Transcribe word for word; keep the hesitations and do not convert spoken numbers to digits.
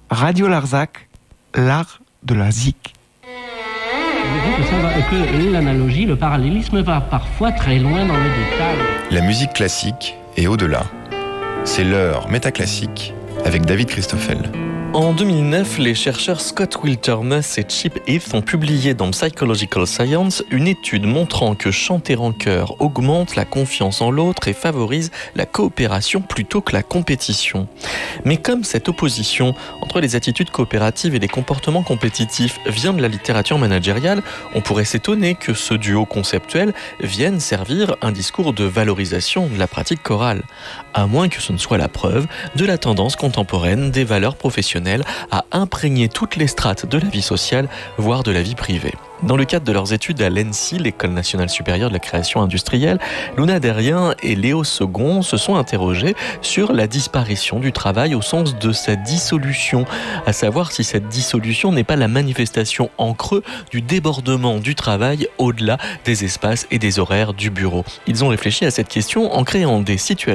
Radio Larzac, l'art de la zik. Que, ça va, que l'analogie, le parallélisme va parfois très loin dans le détail. La musique classique et au-delà. C'est l'heure métaclassique avec David Christoffel. En deux mille neuf, les chercheurs Scott Wiltermuth et Chip Heath ont publié dans Psychological Science une étude montrant que chanter en chœur augmente la confiance en l'autre et favorise la coopération plutôt que la compétition. Mais comme cette opposition entre les attitudes coopératives et les comportements compétitifs vient de la littérature managériale, on pourrait s'étonner que ce duo conceptuel vienne servir un discours de valorisation de la pratique chorale, à moins que ce ne soit la preuve de la tendance contemporaine des valeurs professionnelles à imprégner toutes les strates de la vie sociale, voire de la vie privée. Dans le cadre de leurs études à l'E N S I, l'École nationale supérieure de la création industrielle, Luna Derrien et Léo Second se sont interrogés sur la disparition du travail au sens de sa dissolution, à savoir si cette dissolution n'est pas la manifestation en creux du débordement du travail au-delà des espaces et des horaires du bureau. Ils ont réfléchi à cette question en créant des situations